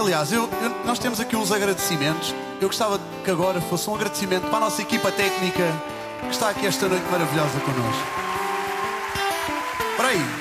Aliás, nós temos aqui uns agradecimentos. Eu gostava que agora fosse um agradecimento para a nossa equipa técnica que está aqui esta noite maravilhosa connosco. Espera aí.